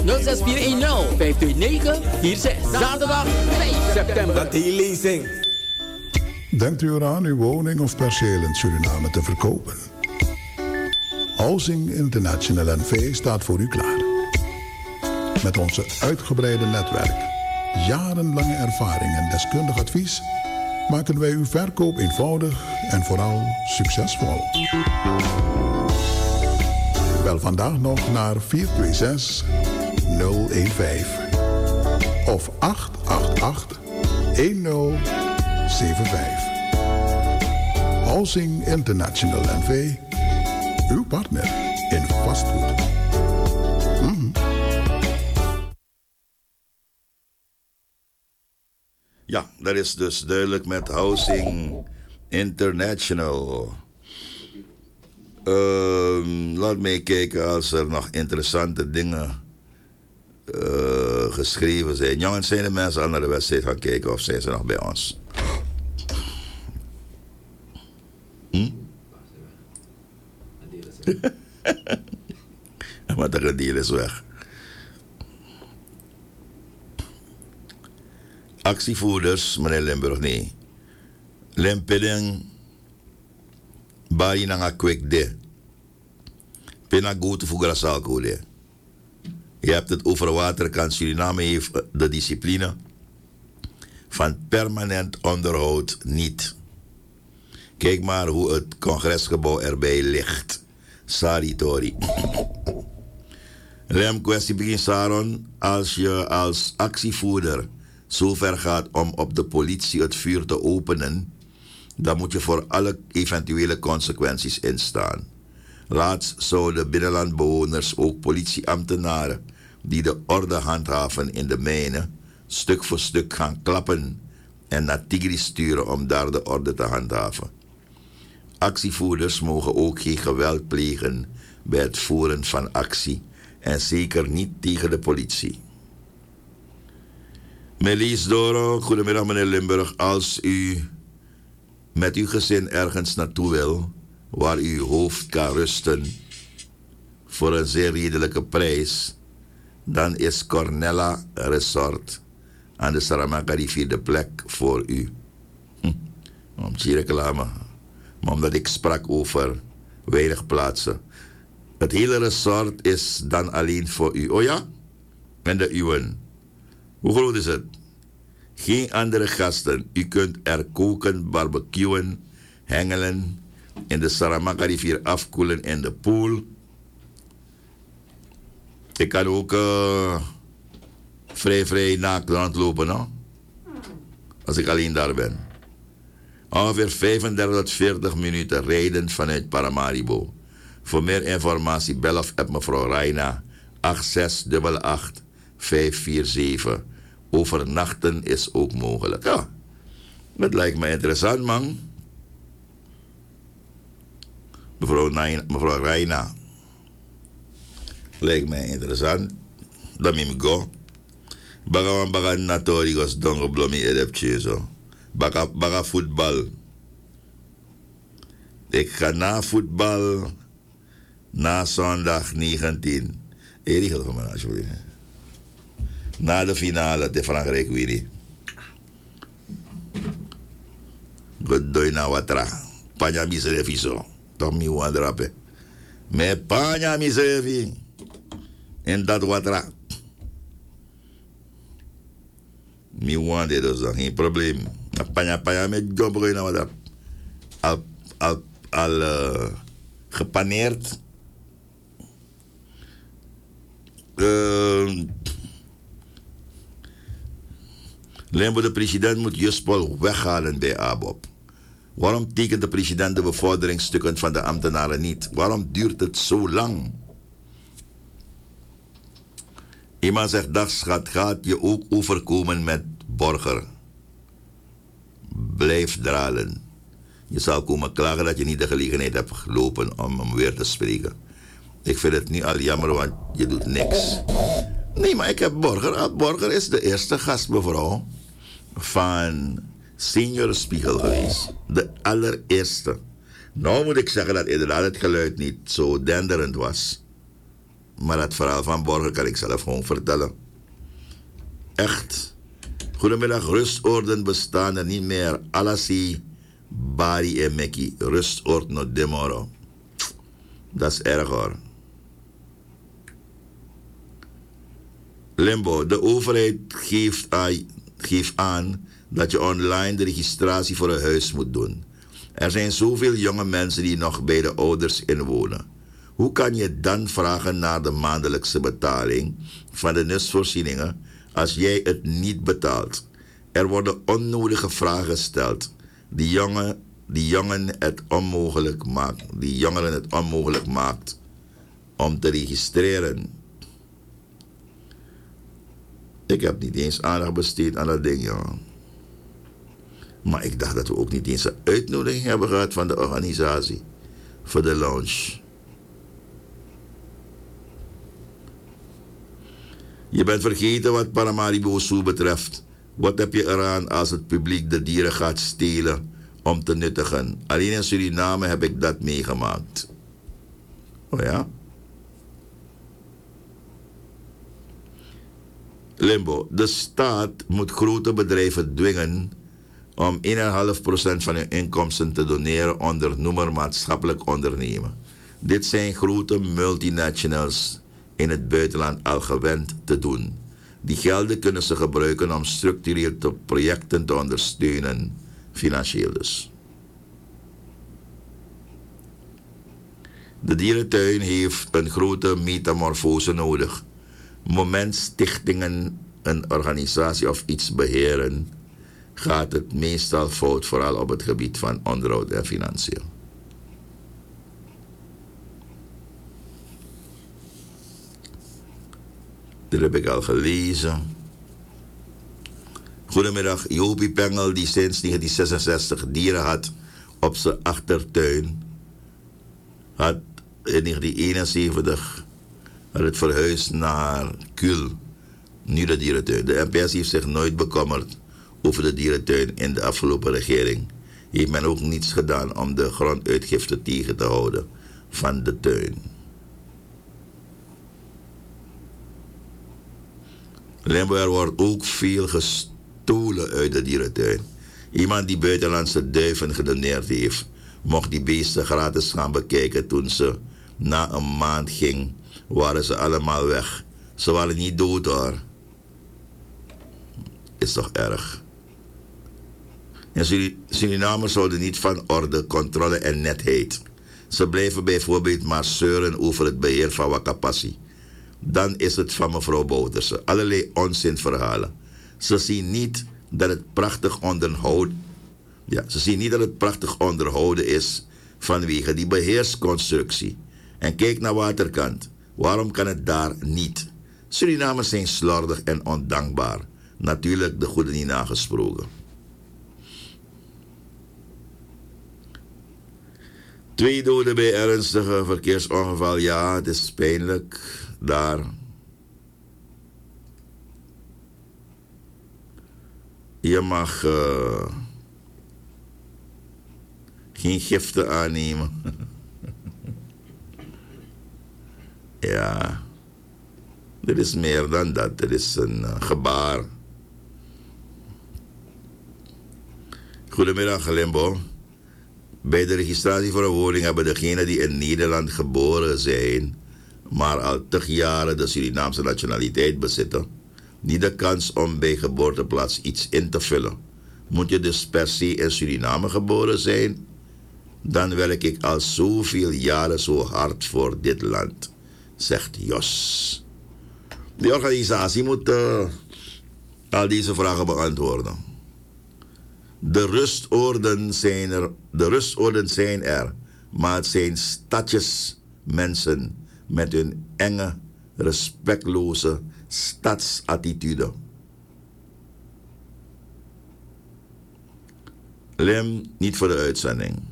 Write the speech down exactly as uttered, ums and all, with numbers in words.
nul zes vier een nul vijf twee negen vier zes. Zaterdag vijf september. Dat die leasing. Denkt u eraan uw woning of perceel in Suriname te verkopen? Housing International N V staat voor u klaar. Met onze uitgebreide netwerk, jarenlange ervaring en deskundig advies maken wij uw verkoop eenvoudig en vooral succesvol. Bel vandaag nog naar vier twee zes nul een vijf of acht acht acht een nul zeven vijf. Housing International N V, uw partner in vastgoed. Mm. Ja, dat is dus duidelijk met Housing International. Uh, laat mij kijken als er nog interessante dingen uh, geschreven zijn. Jongens, zijn de mensen al naar de wedstrijd gaan kijken of zijn ze nog bij ons? Hm? Maar de deal is weg. Actievoerders, meneer Limburg, nee. Lempeding, bari nanga kwek de. Pena goed voor grasalko de. Je hebt het over waterkant. Suriname heeft de discipline van permanent onderhoud niet. Kijk maar hoe het congresgebouw erbij ligt. Saritori. Lem kwestie begin Saron, als je als actievoerder zo ver gaat om op de politie het vuur te openen, dan moet je voor alle eventuele consequenties instaan. Laatst zouden binnenlandbewoners, ook politieambtenaren die de orde handhaven in de mijnen, stuk voor stuk gaan klappen en naar Tigris sturen om daar de orde te handhaven. Actievoerders mogen ook geen geweld plegen bij het voeren van actie en zeker niet tegen de politie. Melis Doro, goedemiddag meneer Limburg. Als u met uw gezin ergens naartoe wil, waar uw hoofd kan rusten voor een zeer redelijke prijs, dan is Cornella Resort aan de Saramaka rivier de plek voor u. Hm. Om te reclame. Maar omdat ik sprak over weinig plaatsen. Het hele resort is dan alleen voor u. Oh ja? En de uwen. Hoe groot is het? Geen andere gasten. U kunt er koken, barbecuen, hengelen, in de Saramaka rivier afkoelen in de pool. Ik kan ook uh, vrij vrij naakt rondlopen, no? Als ik alleen daar ben. Ongeveer vijfendertig tot veertig minuten rijden vanuit Paramaribo. Voor meer informatie bel of app mevrouw Reina acht zes acht acht vijf vier zeven. Overnachten is ook mogelijk. Ja, dat lijkt me interessant, man. Mevrouw, Naina, mevrouw Reina. Lijkt mij interessant. Dat moet ik go. Baga baga natorigos dongo blomi edepje zo. Baga baga voetbal. Ik ga na voetbal na zondag negentien. Erik, ga maar alsjeblieft. Na de finale te Frankrijk weer. Godoy na watra. Panya miserefi zo. Toch mi wadrape. Me panya miserefi. En dat watra. Mi wande dus dan geen probleem. Panya panya met gobroy na watra. Al al al uh, gepaneerd. Uh, Lembo, de president moet Juspol weghalen bij A B O P. Waarom tekent de president de bevorderingsstukken van de ambtenaren niet? Waarom duurt het zo lang? Iemand zegt, dag schat, gaat je ook overkomen met Borger? Blijf dralen. Je zal komen klagen dat je niet de gelegenheid hebt gelopen om hem weer te spreken. Ik vind het niet al jammer, want je doet niks. Nee, maar ik heb Borger. Borger is de eerste gast, mevrouw, van Senior Spiegel geweest. De allereerste. Nou moet ik zeggen dat inderdaad het geluid niet zo denderend was. Maar het verhaal van Borger kan ik zelf gewoon vertellen. Echt. Goedemiddag, rustorden bestaan er niet meer. Alasi, Bari en Mekki. Rustoord no demoro. Dat is erg hoor. Limbo, de overheid geeft aan, geeft aan dat je online de registratie voor een huis moet doen. Er zijn zoveel jonge mensen die nog bij de ouders inwonen. Hoe kan je dan vragen naar de maandelijkse betaling van de nutsvoorzieningen als jij het niet betaalt? Er worden onnodige vragen gesteld die, jongen, die, jongen het onmogelijk maakt, die jongeren het onmogelijk maakt om te registreren. Ik heb niet eens aandacht besteed aan dat ding, ja. Maar ik dacht dat we ook niet eens een uitnodiging hebben gehad van de organisatie voor de lounge. Je bent vergeten wat Paramaribo Zoo betreft. Wat heb je eraan als het publiek de dieren gaat stelen om te nuttigen? Alleen in Suriname heb ik dat meegemaakt. Oh ja? Limbo. De staat moet grote bedrijven dwingen om één komma vijf procent van hun inkomsten te doneren onder noemer maatschappelijk ondernemen. Dit zijn grote multinationals in het buitenland al gewend te doen. Die gelden kunnen ze gebruiken om structureel te projecten te ondersteunen, financieel dus. De dierentuin heeft een grote metamorfose nodig. Moment stichtingen een organisatie of iets beheren, gaat het meestal fout, vooral op het gebied van onderhoud en financiën. Dat heb ik al gelezen. Goedemiddag, Jopie Pengel, die sinds negentien zesenzestig dieren had op zijn achtertuin, had in negentien eenenzeventig had het verhuisd naar Kul, nu de dierentuin. De N P S heeft zich nooit bekommerd over de dierentuin. In de afgelopen regering heeft men ook niets gedaan om de gronduitgifte tegen te houden van de tuin. Limbo, er wordt ook veel gestolen uit de dierentuin. Iemand die buitenlandse duiven gedoneerd heeft, mocht die beesten gratis gaan bekijken. Toen ze na een maand ging, waren ze allemaal weg. Ze waren niet dood hoor. Is toch erg. En Surinamers zouden niet van orde, controle en netheid. Ze blijven bijvoorbeeld maar zeuren over het beheer van Wakapassi. Dan is het van mevrouw Bouterse. Allerlei onzinverhalen. Ze zien niet dat het prachtig onderhouden, ja, ze zien niet dat het prachtig onderhouden is vanwege die beheersconstructie. En kijk naar waterkant. Waarom kan het daar niet? Surinamers zijn slordig en ondankbaar. Natuurlijk de goede niet nagesproken. Twee doden bij ernstige verkeersongeval. Ja, het is pijnlijk daar. Je mag uh, geen giften aannemen. Ja, dit is meer dan dat. Dit is een uh, gebaar. Goedemiddag, Limbo. Bij de registratie voor een woning hebben degenen die in Nederland geboren zijn, maar al tig jaren de Surinaamse nationaliteit bezitten, niet de kans om bij geboorteplaats iets in te vullen. Moet je dus per se in Suriname geboren zijn? Dan werk ik al zoveel jaren zo hard voor dit land, zegt Jos. De organisatie moet uh, al deze vragen beantwoorden. De rustorden zijn er, de rustorden zijn er, maar het zijn stadjes mensen met hun enge, respectloze stadsattitude. Lem, niet voor de uitzending.